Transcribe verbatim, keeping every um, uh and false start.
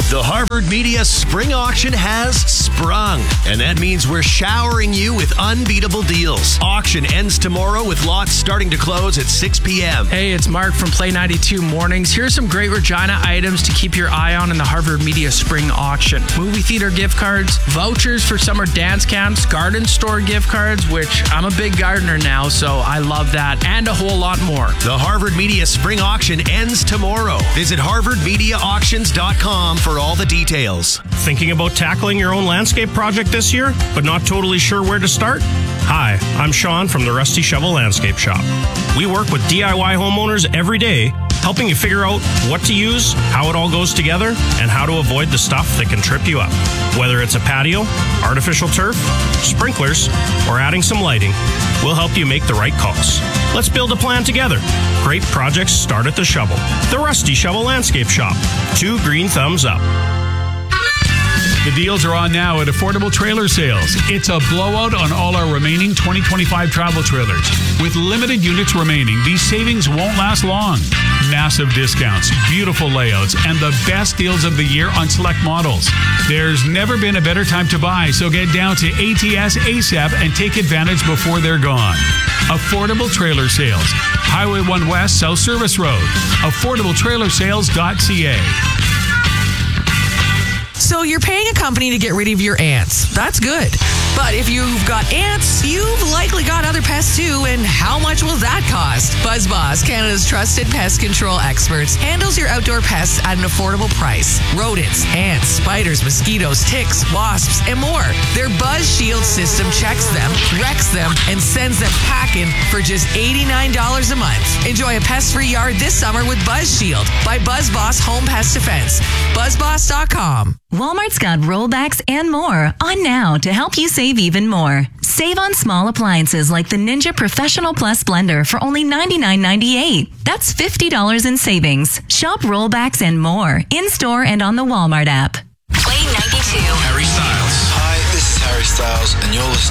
The Harvard Media Spring Auction has sprung, and that means we're showering you with unbeatable deals. Auction ends tomorrow with lots starting to close at six p.m. Hey, it's Mark from Play ninety-two Mornings. Here's some great Regina items to keep your eye on in the Harvard Media Spring Auction. Movie theater gift cards, vouchers for summer dance camps, garden store gift cards, which I'm a big gardener now, so I love that, and a whole lot more. The Harvard Media Spring Auction ends tomorrow. Visit harvard media auctions dot com for all the details. Thinking about tackling your own landscape project this year, but not totally sure where to start? Hi, I'm Sean from the Rusty Shovel Landscape Shop. We work with D I Y homeowners every day, helping you figure out what to use, how it all goes together, and how to avoid the stuff that can trip you up. Whether it's a patio, artificial turf, sprinklers, or adding some lighting, we'll help you make the right calls. Let's build a plan together. Great projects start at the shovel. The Rusty Shovel Landscape Shop. Two green thumbs up. The deals are on now at Affordable Trailer Sales. It's a blowout on all our remaining twenty twenty-five travel trailers. With limited units remaining, these savings won't last long. Massive discounts, beautiful layouts, and the best deals of the year on select models. There's never been a better time to buy, so get down to A T S ASAP and take advantage before they're gone. Affordable Trailer Sales. Highway one West, South Service Road. affordable trailer sales dot c a. So you're paying a company to get rid of your ants. That's good. But if you've got ants, you've likely got other pests too, and how much will that cost? BuzzBoss, Canada's trusted pest control experts, handles your outdoor pests at an affordable price. Rodents, ants, spiders, mosquitoes, ticks, wasps, and more. Their Buzz Shield system checks them, wrecks them, and sends them packing for just eighty-nine dollars a month. Enjoy a pest-free yard this summer with Buzz Shield by BuzzBoss Home Pest Defense. buzz boss dot com. Walmart's got rollbacks and more on now to help you save even more. Save on small appliances like the Ninja Professional Plus blender for only ninety-nine ninety-eight. That's fifty dollars in savings. Shop rollbacks and more in-store and on the Walmart app. Play ninety-two. Harry Styles. Hi, this is Harry Styles, and you're listening